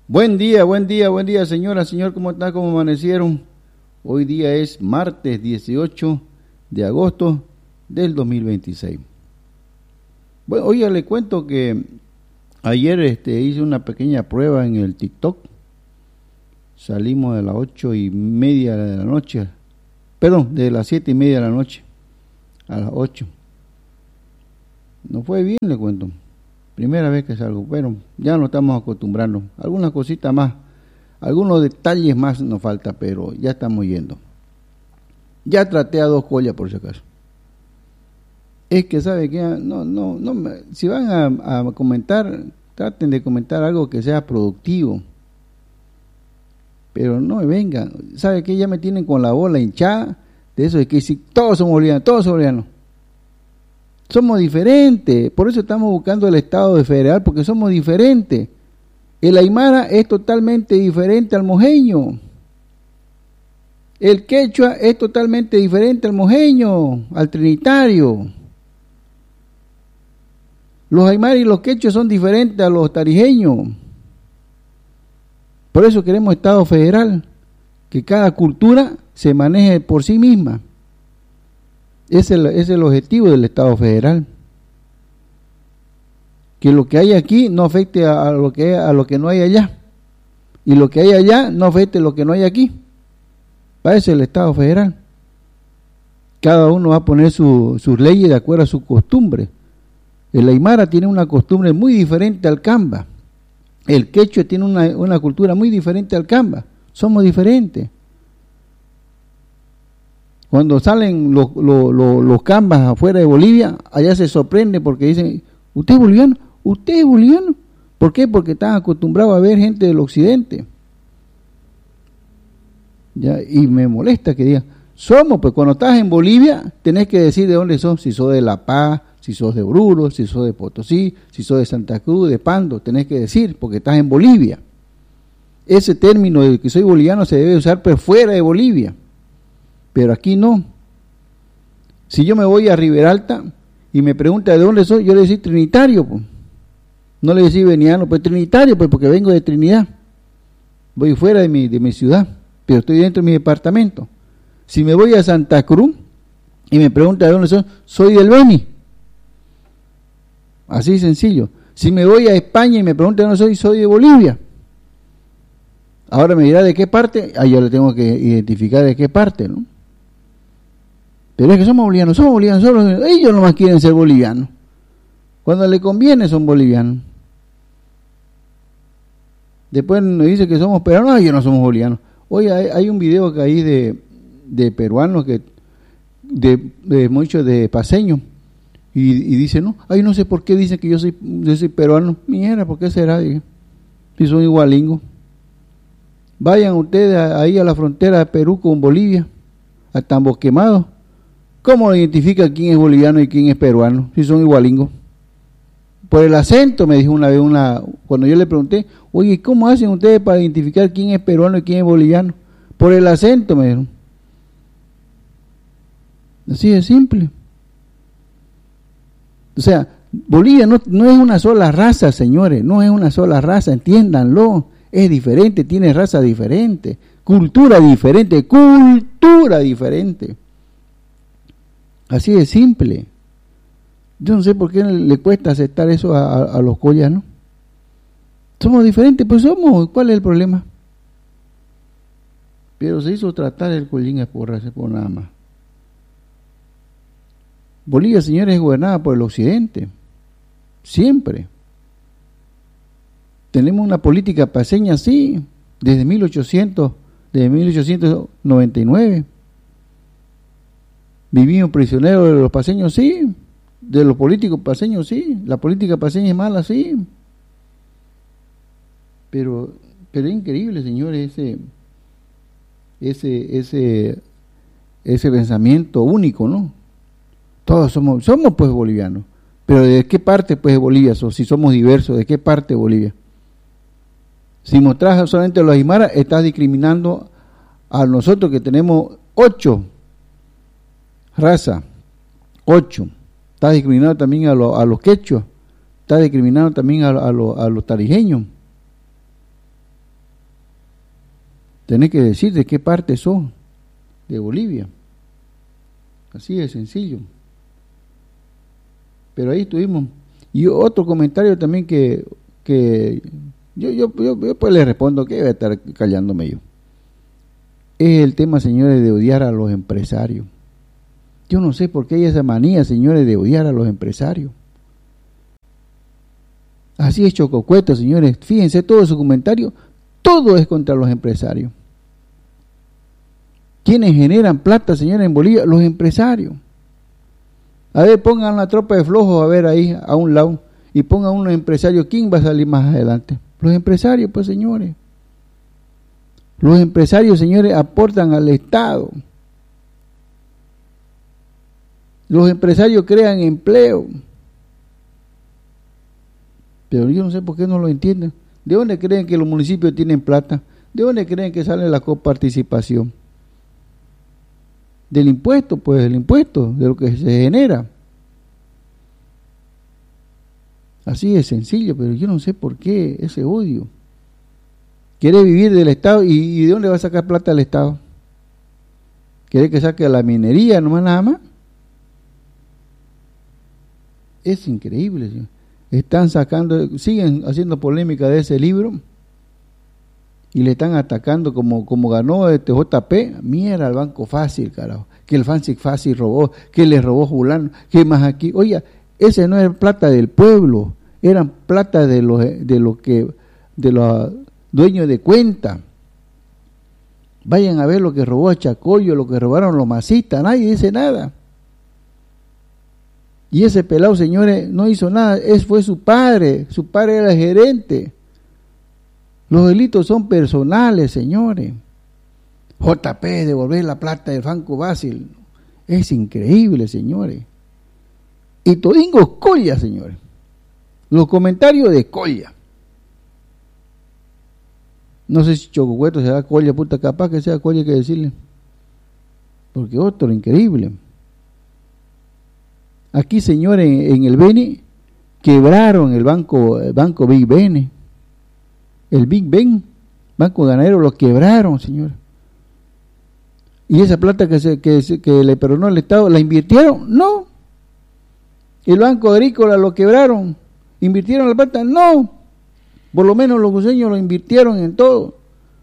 Buen día, señora, señor, ¿cómo está? ¿Cómo amanecieron? Hoy día es martes 18 de agosto del 2026. Bueno, hoy ya le cuento que ayer hice una pequeña prueba en el TikTok. Salimos de las 8:30 de la noche, de las 7:30 de la noche a las 8. No fue bien, le cuento. Primera vez que salgo, pero ya nos estamos acostumbrando. Algunas cositas más, algunos detalles más nos falta, pero ya estamos yendo. Ya traté a 2 collas por si acaso. Es que sabe que si van a comentar, traten de comentar algo que sea productivo. Pero no me vengan, sabe que ya me tienen con la bola hinchada de eso de que si todos somos bolivianos. Somos diferentes, por eso estamos buscando el Estado federal, porque somos diferentes. El aymara es totalmente diferente al mojeño. El quechua es totalmente diferente al mojeño, al trinitario. Los aymaras y los quechuas son diferentes a los tarijeños. Por eso queremos Estado federal, que cada cultura se maneje por sí misma. Es el objetivo del Estado federal. Que lo que hay aquí no afecte a lo que no hay allá. Y lo que hay allá no afecte a lo que no hay aquí. Para eso es el Estado federal. Cada uno va a poner sus leyes de acuerdo a su costumbre. El aymara tiene una costumbre muy diferente al camba. El quechua tiene una cultura muy diferente al camba. Somos diferentes. Cuando salen los cambas afuera de Bolivia, allá se sorprende porque dicen, ¿usted es boliviano? ¿Usted es boliviano? ¿Por qué? Porque están acostumbrados a ver gente del occidente. Ya, y me molesta que digan, pues cuando estás en Bolivia, tenés que decir de dónde sos, si sos de La Paz, si sos de Oruro, si sos de Potosí, si sos de Santa Cruz, de Pando, tenés que decir, porque estás en Bolivia. Ese término de que soy boliviano se debe usar pero fuera de Bolivia. Pero aquí no. Si yo me voy a Riberalta y me pregunta de dónde soy, yo le decía trinitario, pues. No le decía veniano, pues trinitario, pues porque vengo de Trinidad. Voy fuera de mi ciudad, pero estoy dentro de mi departamento. Si me voy a Santa Cruz y me pregunta de dónde soy del Beni. Así sencillo. Si me voy a España y me pregunta de dónde soy de Bolivia. Ahora me dirá de qué parte, yo le tengo que identificar de qué parte, ¿no? Pero es que somos bolivianos, ellos nomás quieren ser bolivianos. Cuando le conviene son bolivianos. Después nos dice que somos peruanos, ellos no somos bolivianos. Oye, hay un video que hay de peruanos, de muchos de paseños, y dice, no sé por qué dicen que yo soy peruano. Mira, ¿por qué será? Dije, si son igualingos. Vayan ustedes ahí a la frontera de Perú con Bolivia, a Tambos Quemados. ¿Cómo identifica quién es boliviano y quién es peruano? Si son igualingos. Por el acento, me dijo una vez cuando yo le pregunté, oye, ¿cómo hacen ustedes para identificar quién es peruano y quién es boliviano? Por el acento, me dijeron. Así de simple. O sea, Bolivia no es una sola raza, señores, no es una sola raza, entiéndanlo. Es diferente, tiene raza diferente, cultura diferente. Así de simple. Yo no sé por qué le cuesta aceptar eso a los collas, ¿no? Somos diferentes, pues somos. ¿Cuál es el problema? Pero se hizo tratar el collín por nada más. Bolivia, señores, es gobernada por el occidente. Siempre. Tenemos una política paceña, sí, desde 1899. Vivimos prisioneros de los paceños, sí. De los políticos paceños, sí. La política paceña es mala, sí. Pero es increíble, señores, ese pensamiento único, ¿no? Todos somos pues bolivianos. Pero ¿de qué parte pues de Bolivia? Si somos diversos, ¿de qué parte de Bolivia? Si mostrás solamente a los aymaras, estás discriminando a nosotros que tenemos 8 razas. 8. Estás discriminando también a los quechuas. Estás discriminando también a los tarijeños. Tenés que decir de qué parte sos de Bolivia. Así de sencillo. Pero ahí estuvimos. Y otro comentario también que yo pues le respondo que voy a estar callándome yo. Es el tema, señores, de odiar a los empresarios. Yo no sé por qué hay esa manía, señores, de odiar a los empresarios. Así es Chococueto, señores. Fíjense todo su comentario. Todo es contra los empresarios. ¿Quiénes generan plata, señores, en Bolivia? Los empresarios. A ver, pongan la tropa de flojos, a ver ahí, a un lado, y pongan unos empresarios. ¿Quién va a salir más adelante? Los empresarios, pues, señores. Los empresarios, señores, aportan al Estado. Los empresarios crean empleo. Pero yo no sé por qué no lo entienden. ¿De dónde creen que los municipios tienen plata? ¿De dónde creen que sale la coparticipación? Del impuesto, pues, del impuesto, de lo que se genera. Así de sencillo, pero yo no sé por qué ese odio. Quiere vivir del Estado, ¿y de dónde va a sacar plata el Estado? ¿Quiere que saque la minería, nomás nada más? Es increíble, ¿sí? Están sacando, siguen haciendo polémica de ese libro y le están atacando como ganó JP. Mira el Banco Fácil, carajo, que el Fancy Fácil robó, que le robó Julano, que más aquí. Oiga, ese no era plata del pueblo, eran plata de los dueños de cuenta. Vayan a ver lo que robó a Chacoyo, lo que robaron los masistas, nadie dice nada. Y ese pelado, señores, no hizo nada, fue su padre era el gerente. Los delitos son personales, señores. JP, devolver la plata del Banco Fácil, es increíble, señores. Y todingo Colla, señores. Los comentarios de Colla. No sé si Chococueto será Colla, puta, capaz que sea Colla, hay que decirle. Porque otro increíble. Aquí, señores, en el Beni quebraron el banco Big Ben. El Big Ben, Banco Ganadero, lo quebraron, señores. Y esa plata que le perdonó el Estado, ¿la invirtieron? No. El Banco Agrícola lo quebraron. ¿Invirtieron la plata? No. Por lo menos los cruceños lo invirtieron en todo.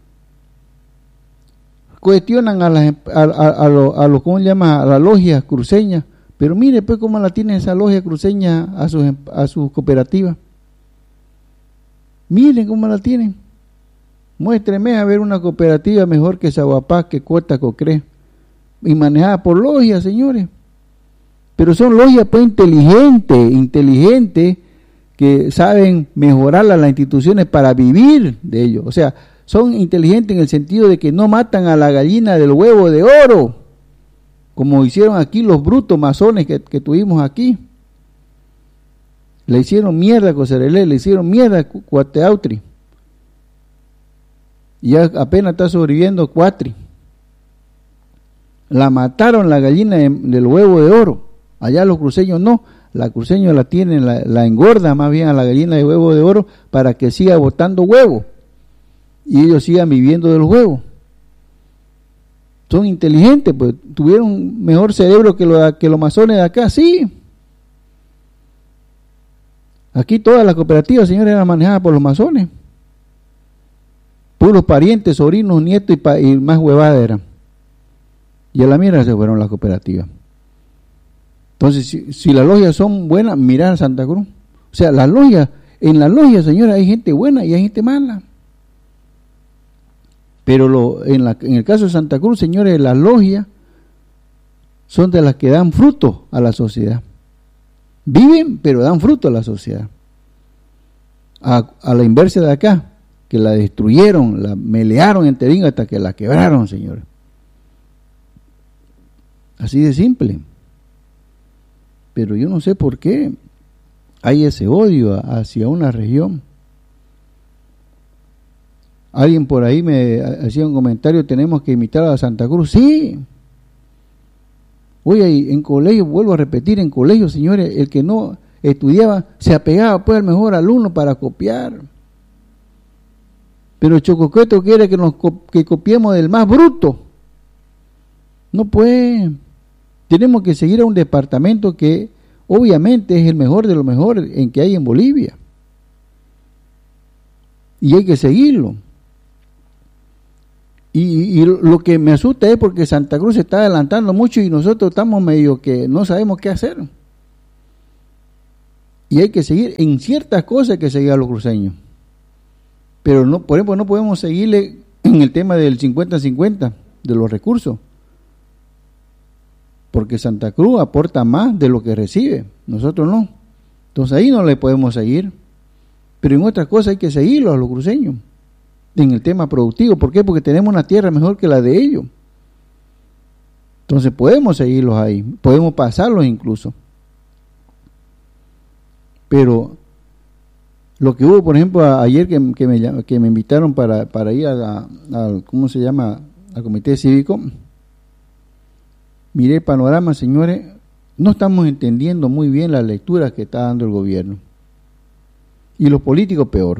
Cuestionan a los ¿cómo se llama? A las logias cruceñas. Pero mire pues cómo la tiene esa logia cruceña a sus cooperativas. Miren cómo la tienen. Muéstreme a ver una cooperativa mejor que Zaguapá, que Cota, Cocré. Y manejada por logias, señores. Pero son logias pues inteligentes, que saben mejorar las instituciones para vivir de ello. O sea, son inteligentes en el sentido de que no matan a la gallina del huevo de oro, como hicieron aquí los brutos masones que tuvimos aquí. Le hicieron mierda a Coserelé, le hicieron mierda a Cuateautri. Y ya apenas está sobreviviendo Cuatri. La mataron la gallina del huevo de oro. Allá los cruceños no. La cruceños la tienen, la engorda más bien a la gallina de huevo de oro para que siga botando huevo. Y ellos sigan viviendo del huevo. Son inteligentes, pues tuvieron mejor cerebro que los masones de acá, sí. Aquí todas las cooperativas, señores, eran manejadas por los masones. Puros parientes, sobrinos, nietos y más huevadas eran. Y a la mierda se fueron las cooperativas. Entonces, si las logias son buenas, mirar a Santa Cruz. O sea, en las logias, señores, hay gente buena y hay gente mala. Pero en el caso de Santa Cruz, señores, las logias son de las que dan fruto a la sociedad. Viven, pero dan fruto a la sociedad. A la inversa de acá, que la destruyeron, la melearon en Teringa hasta que la quebraron, señores. Así de simple. Pero yo no sé por qué hay ese odio hacia una región. Alguien por ahí me hacía un comentario, tenemos que imitar a Santa Cruz. Sí. Oye, en colegio, vuelvo a repetir, en colegio, señores, el que no estudiaba se apegaba pues al mejor alumno para copiar. Pero Chocoqueto quiere que copiemos del más bruto. No puede. Tenemos que seguir a un departamento que obviamente es el mejor de lo mejor en que hay en Bolivia. Y hay que seguirlo. Y lo que me asusta es porque Santa Cruz se está adelantando mucho y nosotros estamos medio que no sabemos qué hacer. Y hay que seguir en ciertas cosas, hay que seguir a los cruceños. Pero no, por ejemplo, no podemos seguirle en el tema del 50-50 de los recursos. Porque Santa Cruz aporta más de lo que recibe, nosotros no. Entonces ahí no le podemos seguir. Pero en otras cosas hay que seguirlo a los cruceños. En el tema productivo. ¿Por qué? Porque tenemos una tierra mejor que la de ellos. Entonces podemos seguirlos ahí. Podemos pasarlos incluso. Pero lo que hubo, por ejemplo, ayer que me invitaron para ir a ¿cómo se llama? Al comité cívico. Miré el panorama, señores. No estamos entendiendo muy bien la lectura que está dando el gobierno. Y los políticos peor.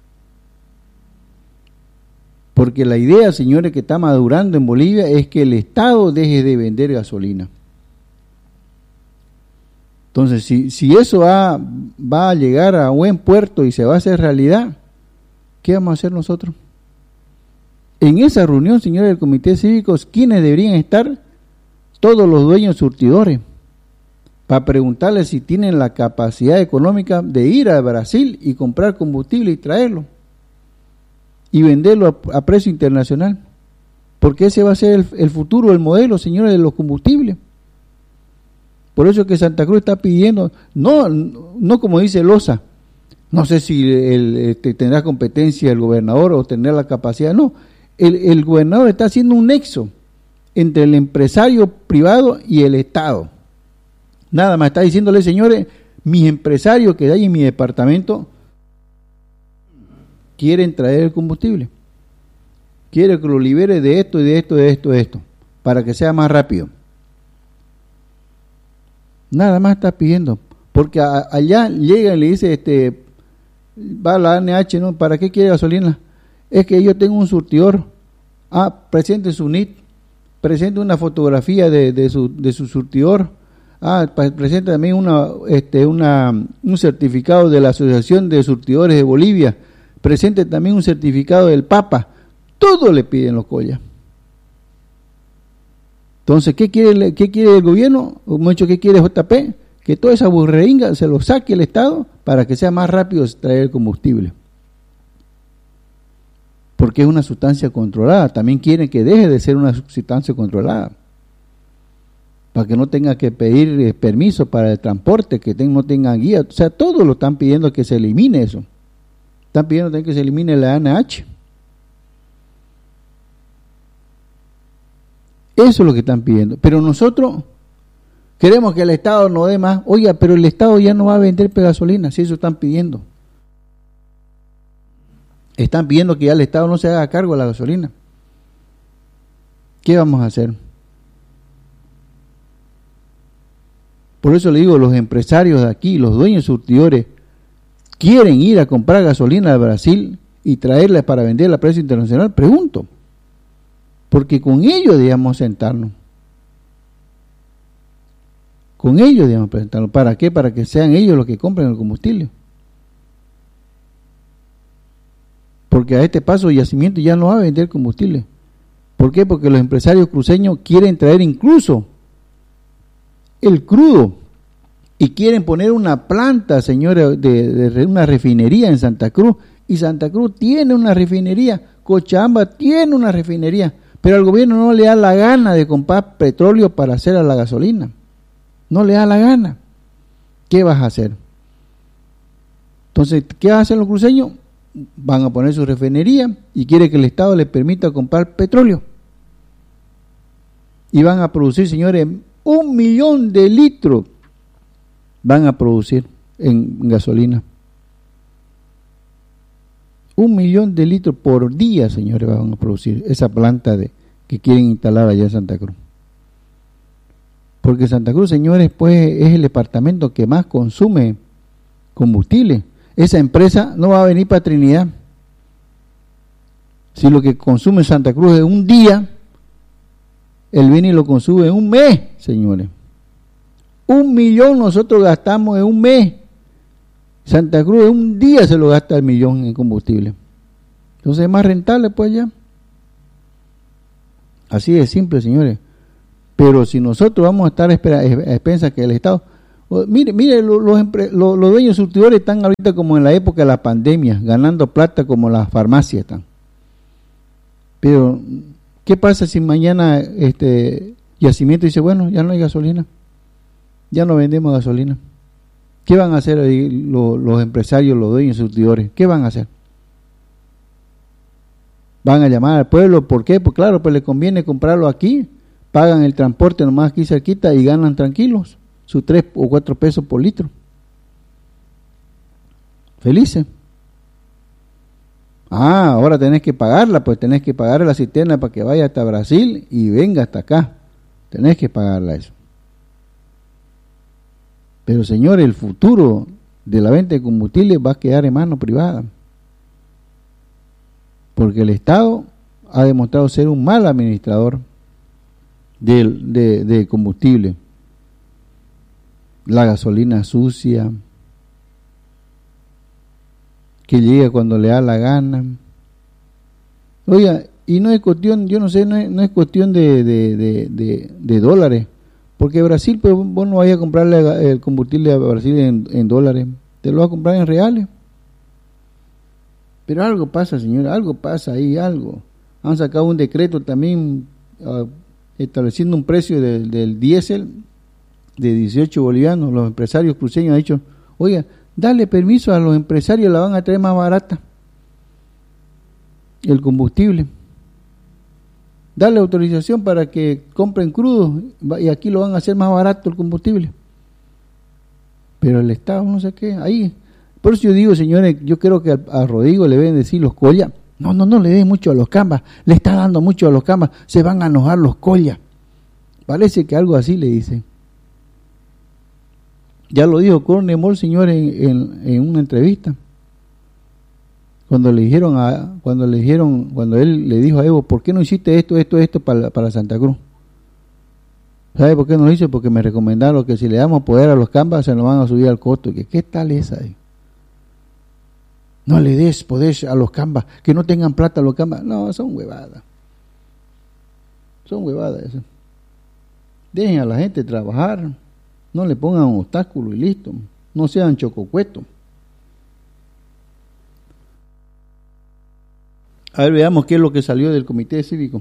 Porque la idea, señores, que está madurando en Bolivia es que el Estado deje de vender gasolina. Entonces, si eso va a llegar a buen puerto y se va a hacer realidad, ¿qué vamos a hacer nosotros? En esa reunión, señores del Comité Cívico, ¿quiénes deberían estar? Todos los dueños surtidores, para preguntarles si tienen la capacidad económica de ir a Brasil y comprar combustible y traerlo y venderlo a precio internacional, porque ese va a ser el futuro, el modelo, señores, de los combustibles. Por eso es que Santa Cruz está pidiendo, no como dice Loza, no sé si tendrá competencia el gobernador o tendrá la capacidad, no, el gobernador está haciendo un nexo entre el empresario privado y el Estado. Nada más está diciéndole, señores, mis empresarios que hay en mi departamento quieren traer el combustible. Quiero que lo libere de esto y de esto, de esto, de esto, para que sea más rápido. Nada más está pidiendo, porque allá llega y le dice, va a la ANH, ¿no? ¿Para qué quiere gasolina? Es que yo tengo un surtidor. Presente su NIT, presente una fotografía de su surtidor. Presente también un certificado de la Asociación de Surtidores de Bolivia. Presente también un certificado del Papa. Todo le piden los collas. Entonces, ¿qué quiere el gobierno? Mucho ¿qué quiere JP? Que toda esa burreringa se lo saque el Estado para que sea más rápido traer el combustible. Porque es una sustancia controlada. También quieren que deje de ser una sustancia controlada. Para que no tenga que pedir permiso para el transporte, que no tenga guía. O sea, todos lo están pidiendo que se elimine eso. Están pidiendo también que se elimine la ANH. Eso es lo que están pidiendo. Pero nosotros queremos que el Estado nos dé más. Oiga, pero el Estado ya no va a vender gasolina, si eso están pidiendo. Están pidiendo que ya el Estado no se haga cargo de la gasolina. ¿Qué vamos a hacer? Por eso le digo, los empresarios de aquí, los dueños surtidores, quieren ir a comprar gasolina de Brasil y traerla para venderla a precio internacional. Pregunto. Porque con ellos debemos sentarnos. Con ellos debemos presentarnos. ¿Para qué? Para que sean ellos los que compren el combustible. Porque a este paso Yacimiento ya no va a vender combustible. ¿Por qué? Porque los empresarios cruceños quieren traer incluso el crudo y quieren poner una planta, señores, de una refinería en Santa Cruz. Y Santa Cruz tiene una refinería, Cochabamba tiene una refinería, pero al gobierno no le da la gana de comprar petróleo para hacer a la gasolina. No le da la gana. ¿Qué vas a hacer? Entonces, ¿qué hacen los cruceños? Van a poner su refinería y quiere que el Estado les permita comprar petróleo. Y van a producir, señores, 1 millón de litros van a producir en gasolina. 1 millón de litros por día, señores, van a producir esa planta que quieren instalar allá en Santa Cruz. Porque Santa Cruz, señores, pues es el departamento que más consume combustible. Esa empresa no va a venir para Trinidad. Si lo que consume Santa Cruz es un día, el Beni lo consume en un mes, señores. 1 millón nosotros gastamos en un mes. Santa Cruz en un día se lo gasta el millón en combustible. Entonces es más rentable pues ya. Así de simple, señores. Pero si nosotros vamos a estar a expensas que el Estado... Mire, los dueños surtidores están ahorita como en la época de la pandemia, ganando plata como las farmacias están. Pero, ¿qué pasa si mañana Yacimiento dice, bueno, ya no hay gasolina? Ya no vendemos gasolina. ¿Qué van a hacer ahí los empresarios, los dueños surtidores? ¿Qué van a hacer? Van a llamar al pueblo, ¿por qué? Pues claro, pues les conviene comprarlo aquí, pagan el transporte nomás aquí cerquita y ganan tranquilos sus 3 o 4 pesos por litro. Felices. Ahora tenés que pagarla, pues tenés que pagar la cisterna para que vaya hasta Brasil y venga hasta acá. Tenés que pagarla eso. Pero señores, el futuro de la venta de combustible va a quedar en mano privada. Porque el Estado ha demostrado ser un mal administrador de combustible. La gasolina sucia, que llega cuando le da la gana. Oiga, y no es cuestión, yo no sé, no es cuestión de dólares, porque Brasil, pues vos no vayas a comprarle el combustible a Brasil en dólares, te lo vas a comprar en reales. Pero algo pasa, señora, algo pasa ahí, algo. Han sacado un decreto también estableciendo un precio del diésel de 18 bolivianos. Los empresarios cruceños han dicho, oiga, dale permiso a los empresarios, la van a traer más barata el combustible. Dale autorización para que compren crudo y aquí lo van a hacer más barato el combustible. Pero el Estado no sé qué, ahí. Por eso yo digo, señores, yo creo que a Rodrigo le deben decir los collas, no le den mucho a los cambas, le está dando mucho a los cambas, se van a enojar los collas. Parece que algo así le dicen. Ya lo dijo Cornemol, señor, en una entrevista. Cuando él le dijo a Evo, ¿por qué no hiciste esto para Santa Cruz? ¿Sabe por qué no lo hice? Porque me recomendaron que si le damos poder a los cambas se nos van a subir al costo. ¿Qué tal esa? No le des poder a los cambas, que no tengan plata los cambas. No, son huevadas. Son huevadas esas. Dejen a la gente trabajar. No le pongan un obstáculo y listo. No sean chococuetos. A ver, veamos qué es lo que salió del Comité Cívico.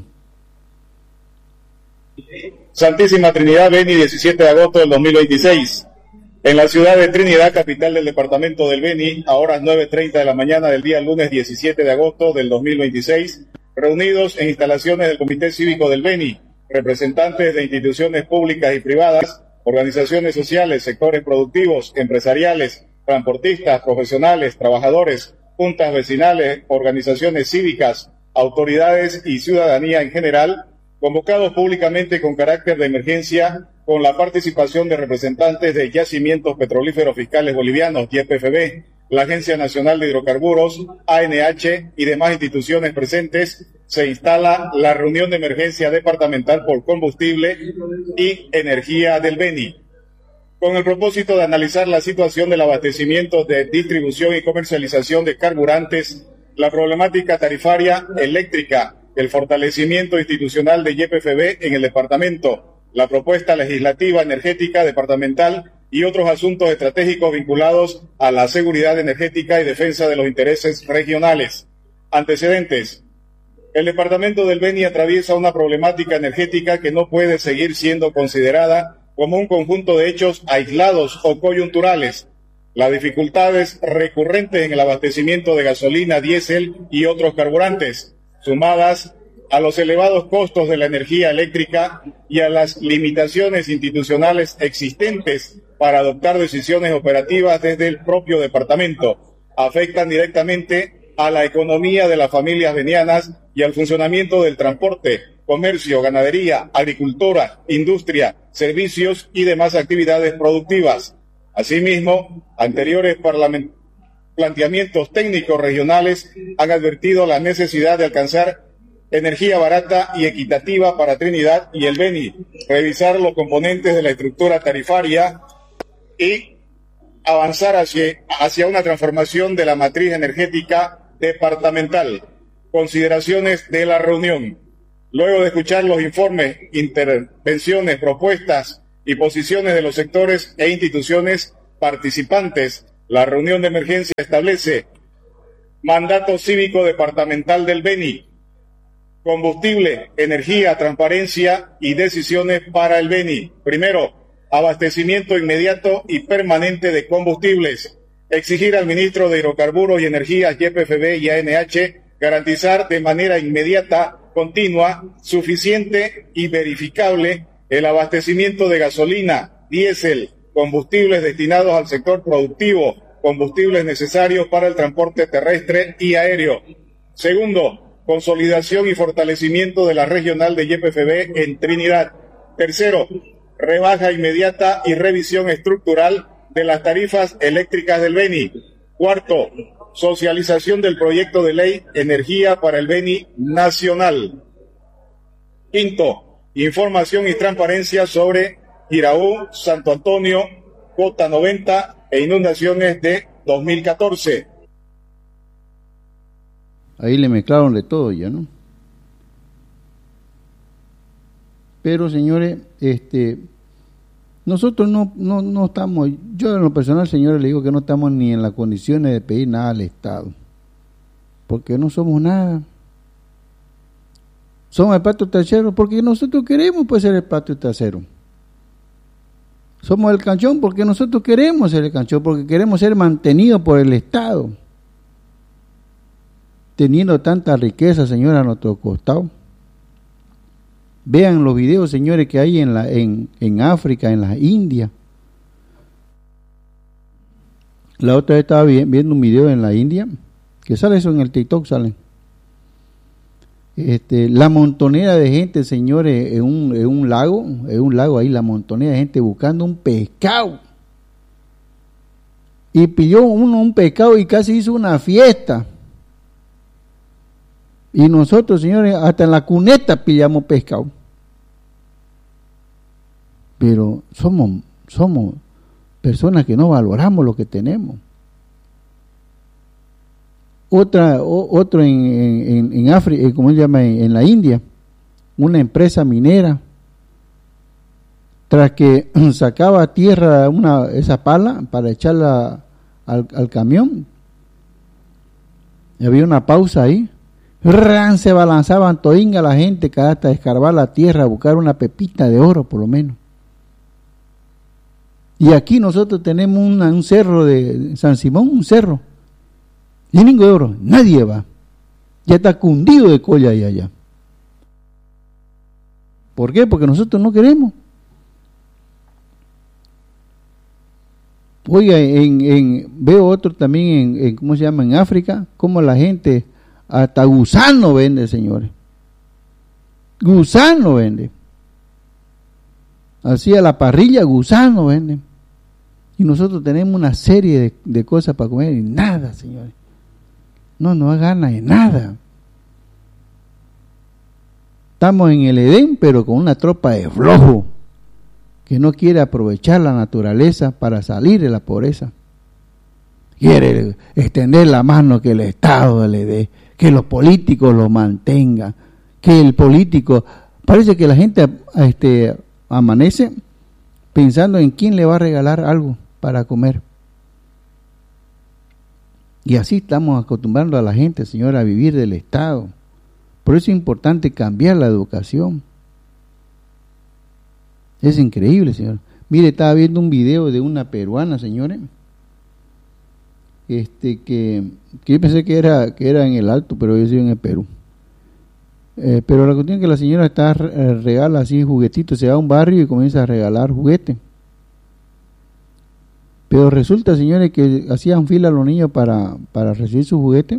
Santísima Trinidad, Beni, 17 de agosto del 2026. En la ciudad de Trinidad, capital del departamento del Beni, a horas 9:30 de la mañana del día lunes 17 de agosto del 2026, reunidos en instalaciones del Comité Cívico del Beni, representantes de instituciones públicas y privadas, organizaciones sociales, sectores productivos, empresariales, transportistas, profesionales, trabajadores, juntas vecinales, organizaciones cívicas, autoridades y ciudadanía en general, convocados públicamente con carácter de emergencia, con la participación de representantes de Yacimientos Petrolíferos Fiscales Bolivianos, YPFB, la Agencia Nacional de Hidrocarburos, ANH y demás instituciones presentes, se instala la reunión de emergencia departamental por combustible y energía del Beni, con el propósito de analizar la situación del abastecimiento de distribución y comercialización de carburantes, la problemática tarifaria eléctrica, el fortalecimiento institucional de YPFB en el departamento, la propuesta legislativa energética departamental y otros asuntos estratégicos vinculados a la seguridad energética y defensa de los intereses regionales. Antecedentes. El departamento del Beni atraviesa una problemática energética que no puede seguir siendo considerada como un conjunto de hechos aislados o coyunturales. Las dificultades recurrentes en el abastecimiento de gasolina, diésel y otros carburantes, sumadas a los elevados costos de la energía eléctrica y a las limitaciones institucionales existentes para adoptar decisiones operativas desde el propio departamento, afectan directamente a la economía de las familias benianas y al funcionamiento del transporte, comercio, ganadería, agricultura, industria, servicios y demás actividades productivas. Asimismo, anteriores planteamientos técnicos regionales han advertido la necesidad de alcanzar energía barata y equitativa para Trinidad y el Beni, revisar los componentes de la estructura tarifaria y avanzar hacia una transformación de la matriz energética departamental. Consideraciones de la reunión. Luego de escuchar los informes, intervenciones, propuestas y posiciones de los sectores e instituciones participantes, la reunión de emergencia establece mandato cívico departamental del Beni, combustible, energía, transparencia y decisiones para el Beni. Primero, abastecimiento inmediato y permanente de combustibles. Exigir al ministro de Hidrocarburos y Energía, YPFB y ANH, garantizar de manera inmediata, continua, suficiente y verificable el abastecimiento de gasolina, diésel, combustibles destinados al sector productivo, combustibles necesarios para el transporte terrestre y aéreo. Segundo, consolidación y fortalecimiento de la regional de YPFB en Trinidad. Tercero, rebaja inmediata y revisión estructural de las tarifas eléctricas del Beni. Cuarto, socialización del proyecto de ley Energía para el Beni Nacional. Quinto, información y transparencia sobre Giraú, Santo Antonio, Cota 90 e inundaciones de 2014. Ahí le mezclaron de todo ya, ¿no? Pero señores, nosotros no estamos, yo en lo personal, señores, le digo que no estamos ni en las condiciones de pedir nada al Estado, porque no somos nada. Somos el patio trasero porque nosotros queremos pues ser el patio trasero. Somos el canchón porque nosotros queremos ser el canchón, porque queremos ser mantenidos por el Estado, teniendo tanta riqueza, señora, a nuestro costado. Vean los videos, señores, que hay en África, en la India. La otra vez estaba viendo un video en la India, que sale eso en el TikTok, sale. La montonera de gente, señores, en un lago ahí, la montonera de gente buscando un pescado. Y pidió uno un pescado y casi hizo una fiesta. Y nosotros, señores, hasta en la cuneta pillamos pescado. Pero somos personas que no valoramos lo que tenemos. Otro en África, ¿cómo se llama? En la India, una empresa minera, tras que sacaba tierra esa pala para echarla al camión, había una pausa ahí. Se balanzaban todinga la gente que hasta escarbar la tierra a buscar una pepita de oro por lo menos. Y aquí nosotros tenemos un cerro de San Simón, un cerro, y ningún de oro, nadie va. Ya está cundido de colla ahí allá. ¿Por qué? Porque nosotros no queremos. Oiga, veo otro también en ¿cómo se llama? En África, como la gente hasta gusano vende, señores. Gusano vende. Así a la parrilla, gusano vende. Y nosotros tenemos una serie de cosas para comer y nada, señores. No nos da ganas de nada. Estamos en el Edén, pero con una tropa de flojo que no quiere aprovechar la naturaleza para salir de la pobreza. Quiere extender la mano que el Estado le dé, que los políticos lo mantengan, que el político... Parece que la gente amanece pensando en quién le va a regalar algo para comer. Y así estamos acostumbrando a la gente, señora, a vivir del Estado. Por eso es importante cambiar la educación. Es increíble, señor. Mire, estaba viendo un video de una peruana, señores, que yo pensé que era en el Alto, pero yo soy en el Perú. Pero la cuestión es que la señora regala así juguetitos, se va a un barrio y comienza a regalar juguetes. Pero resulta, señores, que hacían fila los niños para recibir sus juguetes.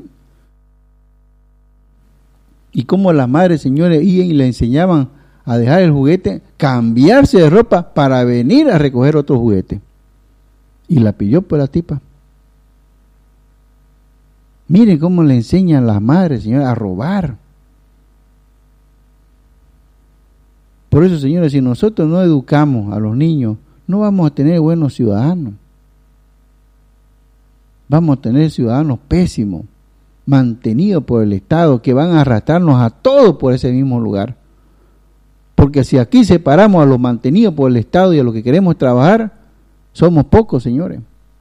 Y como las madres, señores, iban y le enseñaban a dejar el juguete, cambiarse de ropa para venir a recoger otro juguete. Y la pilló por la tipa. Miren cómo le enseñan las madres, señores, a robar. Por eso, señores, si nosotros no educamos a los niños, no vamos a tener buenos ciudadanos. Vamos a tener ciudadanos pésimos, mantenidos por el Estado, que van a arrastrarnos a todos por ese mismo lugar. Porque si aquí separamos a los mantenidos por el Estado y a los que queremos trabajar, somos pocos, señores.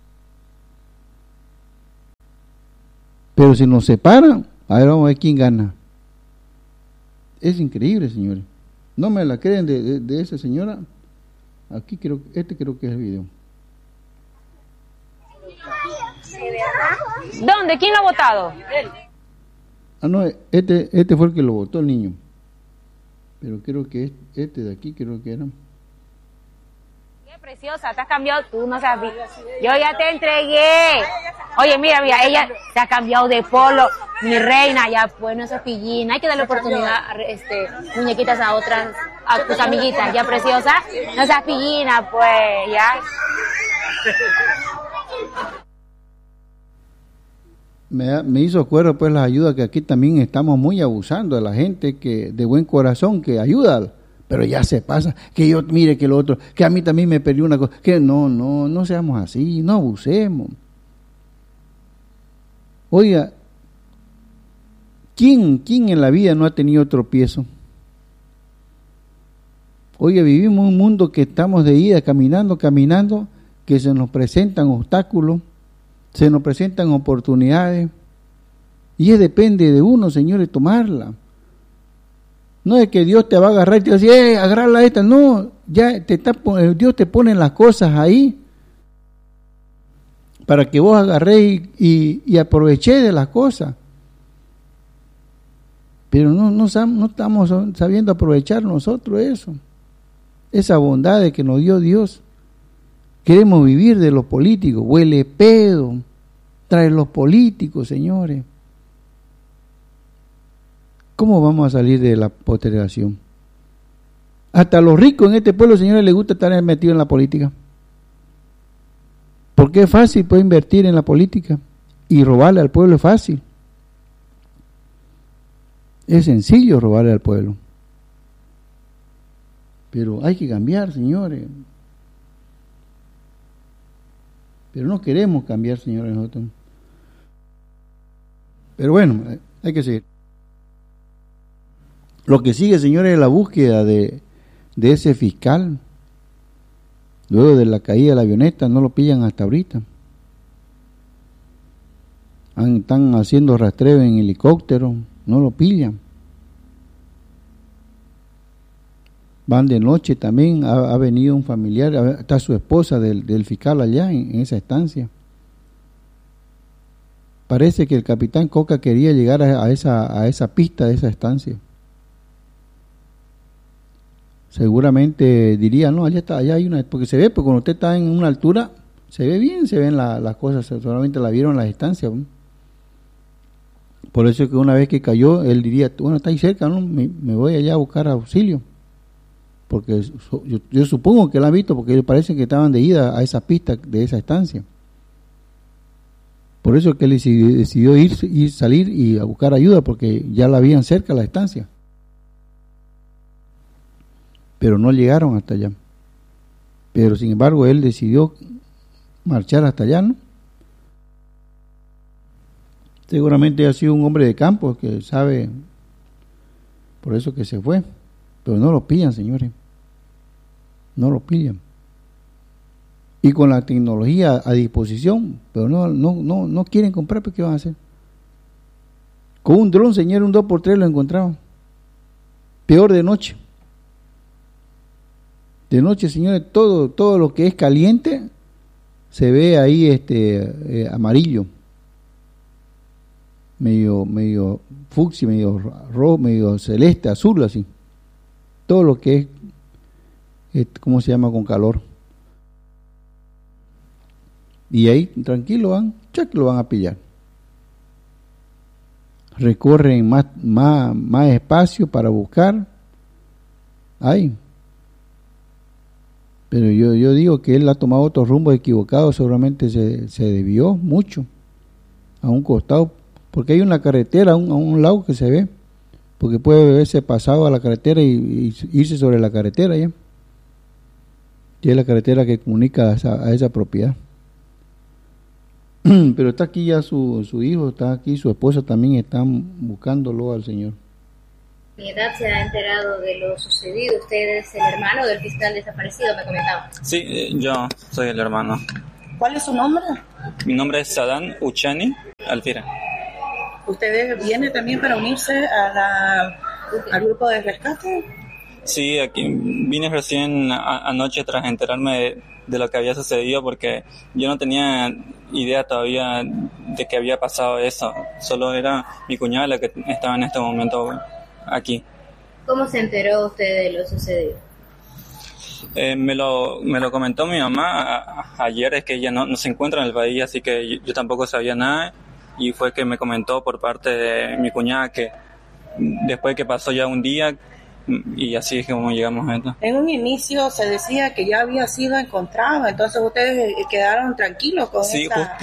Pero si nos separan, a ver, vamos a ver quién gana. Es increíble, señores. ¿No me la creen de esa señora? Aquí creo que es el video. ¿Dónde? ¿Quién lo ha votado? Ah, no, este fue el que lo votó, el niño. Pero creo que este de aquí, creo que era. Qué preciosa, te has cambiado, tú no sabes. Yo ya te entregué. Oye, mira, ella se ha cambiado de polo. Mi reina, ya pues, no es pillín. Hay que darle oportunidad, muñequitas a tus amiguitas, ya preciosa. No seas pillina, pues, ya. Me hizo acuerdo pues las ayudas que aquí también estamos muy abusando de la gente que de buen corazón que ayuda, pero ya se pasa, que yo mire que lo otro, que a mí también me perdió una cosa, que no seamos así, no abusemos. Oiga, ¿quién en la vida no ha tenido tropiezo? Oiga, vivimos en un mundo que estamos de ida, caminando, que se nos presentan obstáculos, se nos presentan oportunidades, y depende de uno, señores, tomarla. No es que Dios te va a agarrar y te va a decir, agarrarla esta, no, ya Dios te pone las cosas ahí para que vos agarréis y aproveché de las cosas. Pero no estamos sabiendo aprovechar nosotros eso, esa bondad que nos dio Dios. Queremos vivir de los políticos, huele pedo, trae los políticos, señores. ¿Cómo vamos a salir de la postergación? Hasta a los ricos en este pueblo, señores, les gusta estar metidos en la política. Porque es fácil, puede invertir en la política y robarle al pueblo es fácil. Es sencillo robarle al pueblo. Pero hay que cambiar, señores. Pero no queremos cambiar, señores, nosotros. Pero bueno, hay que seguir. Lo que sigue, señores, es la búsqueda de ese fiscal. Luego de la caída de la avioneta, no lo pillan hasta ahorita. Están haciendo rastreo en helicóptero, no lo pillan. Van de noche también, ha venido un familiar, está su esposa del fiscal allá en esa estancia. Parece que el capitán Coca quería llegar a esa pista de esa estancia. Seguramente diría, no, allá está, allá hay una, porque se ve, porque cuando usted está en una altura, se ve bien, se ven las cosas, solamente la vieron en las estancias. Por eso que una vez que cayó, él diría, bueno, está ahí cerca, ¿no? Me voy allá a buscar auxilio. Porque yo supongo que la han visto, porque parece que estaban de ida a esa pista de esa estancia. Por eso que él decidió salir y a buscar ayuda, porque ya la habían cerca la estancia. Pero no llegaron hasta allá. Pero sin embargo él decidió marchar hasta allá, ¿no? Seguramente ha sido un hombre de campo que sabe, por eso que se fue. Pero no lo pillan, señores. No lo pillan. Y con la tecnología a disposición, pero no quieren comprar, pues ¿qué van a hacer? Con un dron, señor, un 2x3 lo encontraban. Peor de noche. De noche, señores, todo lo que es caliente se ve ahí amarillo. Medio fucsia, medio rojo, medio celeste, azul, así. Todo lo que es, ¿cómo se llama? Con calor. Y ahí, tranquilo, lo van a pillar. Recorren más espacio para buscar. Ahí. Pero yo digo que él ha tomado otro rumbo equivocado, seguramente se desvió mucho a un costado, porque hay una carretera a un lado que se ve, porque puede verse pasado a la carretera y irse sobre la carretera ya. Y es la carretera que comunica a esa propiedad. Pero está aquí ya su hijo, está aquí, su esposa también están buscándolo al Señor. Mi edad se ha enterado de lo sucedido. Usted es el hermano del fiscal desaparecido, me comentaba. Sí, yo soy el hermano. ¿Cuál es su nombre? Mi nombre es Sadán Uchani Alfira. ¿Usted viene también para unirse al grupo de rescate? Sí, aquí vine recién anoche tras enterarme de lo que había sucedido, porque yo no tenía idea todavía de que había pasado eso. Solo era mi cuñada la que estaba en este momento aquí. ¿Cómo se enteró usted de lo sucedido? Me lo comentó mi mamá ayer, es que ella no se encuentra en el país, así que yo tampoco sabía nada, y fue que me comentó por parte de mi cuñada que después que pasó ya un día, y así es como llegamos a esto. En un inicio se decía que ya había sido encontrado, entonces ustedes quedaron tranquilos con sí, esta...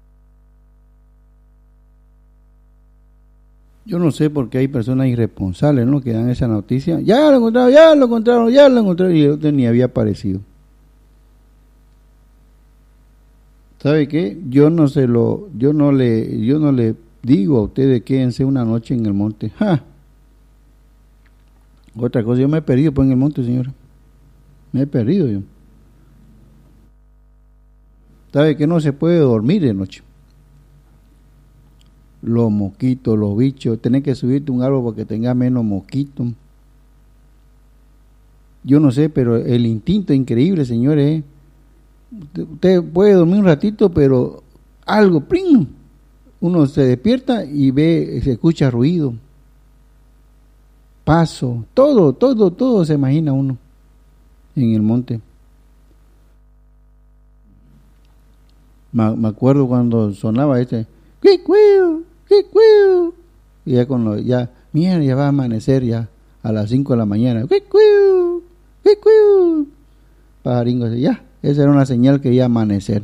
Yo no sé por qué hay personas irresponsables, ¿no?, que dan esa noticia. Ya lo encontraron, y usted ni había aparecido. ¿Sabe qué? Yo no le digo a ustedes quédense una noche en el monte. ¡Ja! Otra cosa, yo me he perdido pues en el monte, señora. Me he perdido yo. ¿Sabe que no se puede dormir de noche? Los mosquitos, los bichos, tenés que subirte a un árbol para que tenga menos mosquitos. Yo no sé, pero el instinto es increíble, señores. Usted puede dormir un ratito, pero algo, ¡pling!, uno se despierta y ve, se escucha ruido, paso, todo se imagina uno en el monte. Me acuerdo cuando sonaba ¡quicuiu! Y ya mira, ya va a amanecer ya a las 5 de la mañana. ¡Quicuiu! Pajaringo, ya, esa era una señal que iba a amanecer.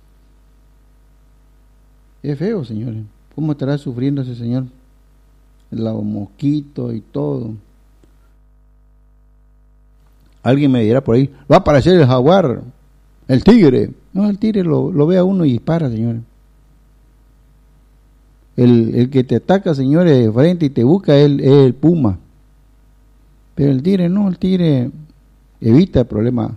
Es feo, señores. ¿Cómo estará sufriendo ese señor? Los mosquitos y todo. Alguien me dirá por ahí, va a aparecer el jaguar, el tigre. No, el tigre lo ve a uno y dispara, señores. El que te ataca, señores, de frente y te busca es el puma. Pero el tigre no, el tigre evita el problema.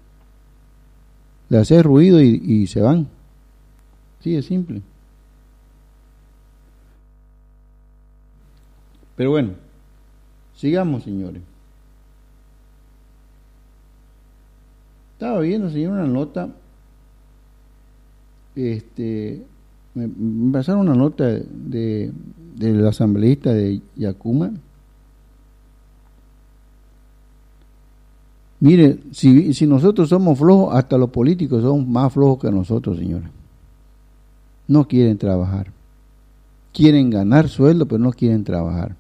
Le hace ruido y se van. Sí, es simple. Pero bueno, sigamos, señores. Estaba viendo, señor, una nota. Me pasaron una nota del asambleísta de Yacuma. Mire, si nosotros somos flojos, hasta los políticos son más flojos que nosotros, señores. No quieren trabajar. Quieren ganar sueldo, pero no quieren trabajar.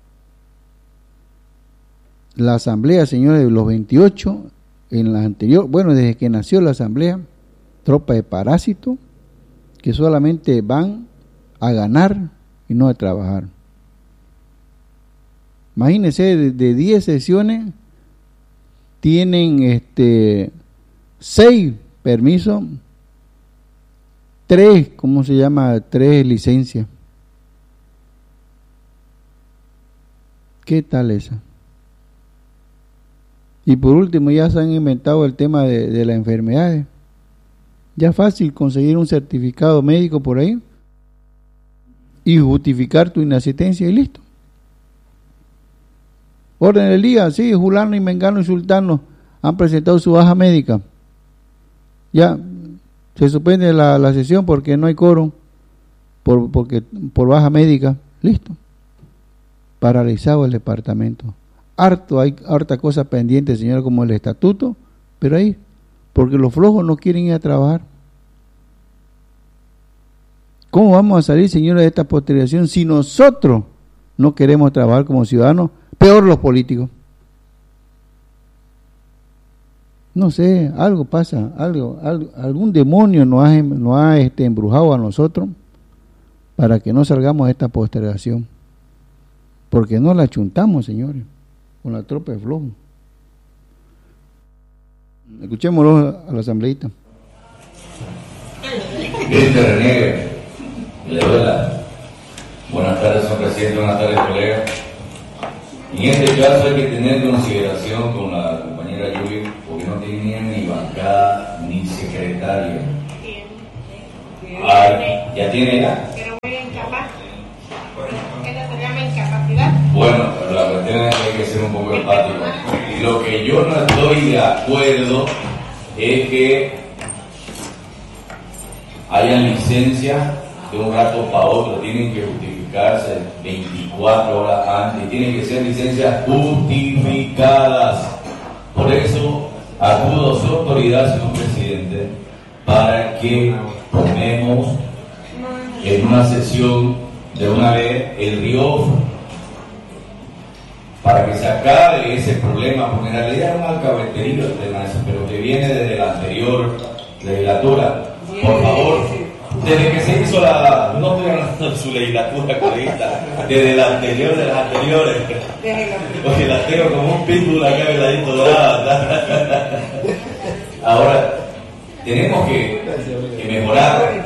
La asamblea, señores, de los 28, en la anterior, bueno, desde que nació la asamblea, tropa de parásitos que solamente van a ganar y no a trabajar. Imagínense, de 10 sesiones tienen 6 permisos, 3, ¿cómo se llama? 3 licencias. ¿Qué tal esa? Y por último ya se han inventado el tema de las enfermedades. Ya es fácil conseguir un certificado médico por ahí y justificar tu inasistencia y listo. Orden del día, sí, Julano y Mengano y Sultano han presentado su baja médica. Ya se suspende la sesión porque no hay quórum, por baja médica, listo. Paralizado el departamento. Hay harta cosa pendiente, señor, como el estatuto, pero ahí, porque los flojos no quieren ir a trabajar. ¿Cómo vamos a salir, señores, de esta postergación si nosotros no queremos trabajar como ciudadanos? Peor los políticos. No sé, algo pasa, algún demonio nos ha embrujado a nosotros para que no salgamos de esta postergación. Porque no la chuntamos, señores, con la tropa de flojo. Escuchémoslo a la asambleísta. Este René, le doy buenas tardes, señor presidente, buenas tardes, colegas. En este caso hay que tener consideración con la compañera Yuri, porque no tenía ni bancada ni secretaria. ¿Ya tiene ya? Pero muy incapaz. Esa se llama incapacidad. Bueno, pero la cuestión es que hay que ser un poco empático. Lo que yo no estoy de acuerdo es que haya licencias de un rato para otro, tienen que justificarse 24 horas antes, tienen que ser licencias justificadas. Por eso acudo a su autoridad, señor presidente, para que tomemos en una sesión de una vez el RIOF, para que se acabe ese problema, porque en realidad es un alcahueterío el tema ese, pero que viene desde la anterior legislatura. Por favor, desde que se hizo no estoy hablando de su legislatura, coleguita, desde la anterior de las anteriores. Oye, la tengo como un pitbull acá veladito. Ahora, tenemos que mejorar,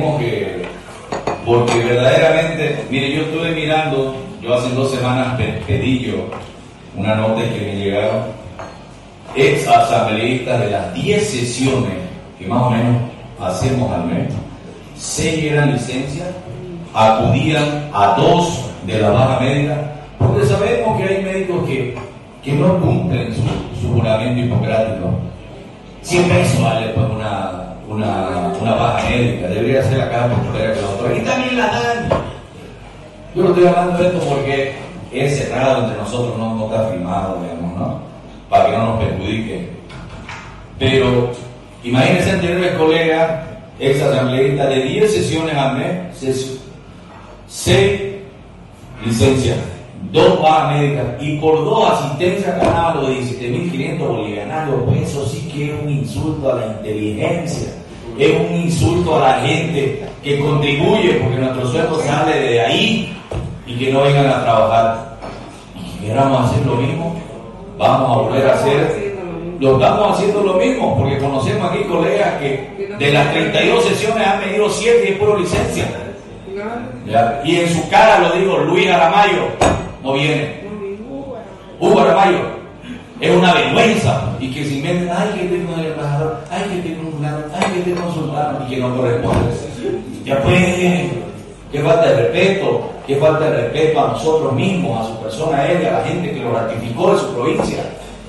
porque verdaderamente, mire, yo estuve mirando, yo hace 2 semanas pedí yo una nota que me llegaron, ex asambleístas de las 10 sesiones que más o menos hacemos al mes, 6 eran licencias, acudían a 2 de la baja médica, porque sabemos que hay médicos que no cumplen su juramento hipocrático. 100 pesos vale pues una baja médica, debería ser la caja postulera que la otra, y también la dan. Yo no estoy hablando de esto porque es cerrado entre nosotros, no está firmado, digamos, ¿no? Para que no nos perjudique. Pero imagínense anteriores colegas, ex asambleístas, de 10 sesiones al mes, 6 licencias, 2 bajas médicas, y por 2 asistencias ganaban los 17.500 bolivianos. Pues eso sí que es un insulto a la inteligencia, es un insulto a la gente que contribuye, porque nuestro sueldo sale de ahí, y que no vengan a trabajar. Y queramos hacer lo mismo, vamos a volver a hacer, lo estamos haciendo lo mismo, porque conocemos aquí colegas que de las 32 sesiones han venido 7 y es puro licencia. ¿Ya? Y en su cara lo digo, Luis Aramayo no viene, Hugo Aramayo, es una vergüenza, y que se inventen, ay, que tengo un embajador, ay, que tengo un fulano, ay, que tengo un sultano, y que no corresponde. Ya pues, qué falta de respeto, qué falta de respeto a nosotros mismos, a su persona, a él, a la gente que lo ratificó de su provincia.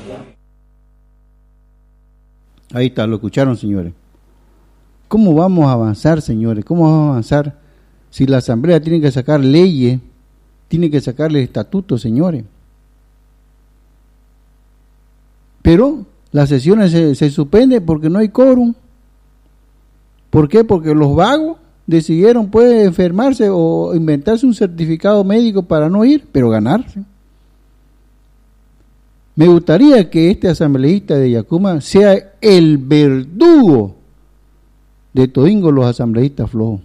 Ahí está, lo escucharon, señores. ¿Cómo vamos a avanzar, señores? ¿Cómo vamos a avanzar si la asamblea tiene que sacar leyes, tiene que sacarle estatutos, señores? Pero las sesiones se suspenden porque no hay quórum. ¿Por qué? Porque los vagos decidieron pues enfermarse o inventarse un certificado médico para no ir, pero ganarse. Me gustaría que este asambleísta de Yacuma sea el verdugo de todingo los asambleístas flojos.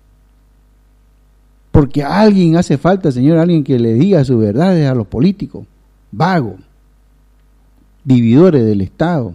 Porque a alguien hace falta, señor, alguien que le diga sus verdades a los políticos, vagos, vividores del Estado.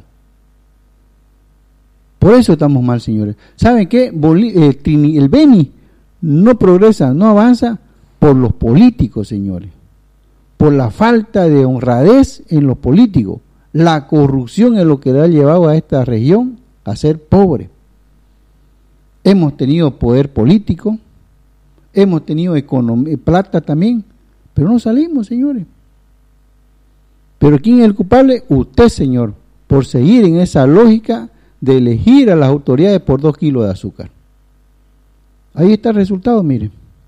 Por eso estamos mal, señores. ¿Saben qué? El Beni no progresa, no avanza por los políticos, señores. Por la falta de honradez en los políticos. La corrupción es lo que le ha llevado a esta región a ser pobre. Hemos tenido poder político, hemos tenido economía, plata también, pero no salimos, señores. Pero ¿quién es el culpable? Usted, señor, por seguir en esa lógica de elegir a las autoridades por 2 kilos de azúcar. Ahí está el resultado, mire.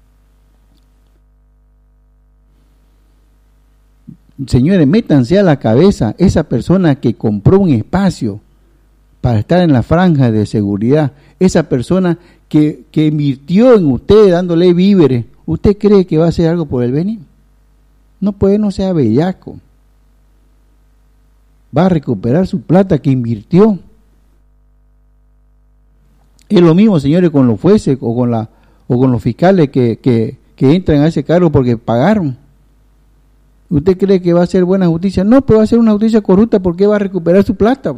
Señores, métanse a la cabeza esa persona que compró un espacio para estar en la franja de seguridad, esa persona que invirtió en usted dándole víveres. ¿Usted cree que va a hacer algo por el Beni? No puede, no sea bellaco. Va a recuperar su plata que invirtió. Es lo mismo, señores, con los jueces o o con los fiscales que entran a ese cargo porque pagaron. ¿Usted cree que va a ser buena justicia? No, pues va a ser una justicia corrupta porque va a recuperar su plata.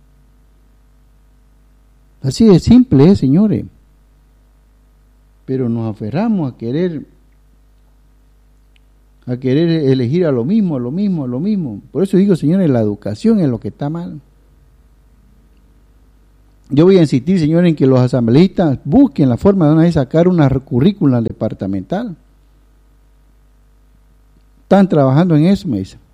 Así de simple, señores. Pero nos aferramos a querer elegir a lo mismo. Por eso digo, señores, la educación es lo que está mal. Yo voy a insistir, señores, en que los asambleístas busquen la forma de una vez sacar una currícula departamental. Están trabajando en eso, me dicen.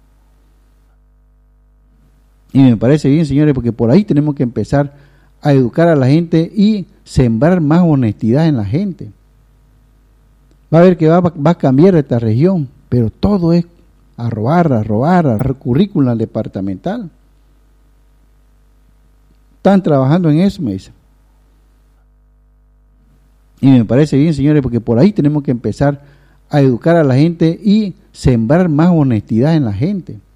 Y me parece bien, señores, porque por ahí tenemos que empezar a educar a la gente y sembrar más honestidad en la gente. Va a ver que va a cambiar esta región, pero todo es a robar currícula departamental. Están trabajando en eso, me dicen. Y me parece bien, señores, porque por ahí tenemos que empezar a educar a la gente y sembrar más honestidad en la gente.